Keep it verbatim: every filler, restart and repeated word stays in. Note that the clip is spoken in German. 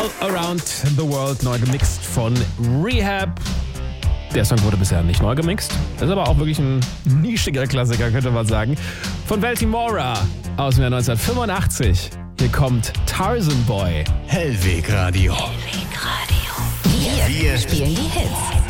All Around the World, neu gemixt von Rehab. Der Song wurde bisher nicht neu gemixt. Das ist aber auch wirklich ein nischiger Klassiker, könnte man sagen. Von Baltimora aus dem Jahr neunzehnhundertfünfundachtzig. Hier kommt Tarzan Boy. Hellweg Radio. Hellweg Radio. Wir, Wir spielen die Hits.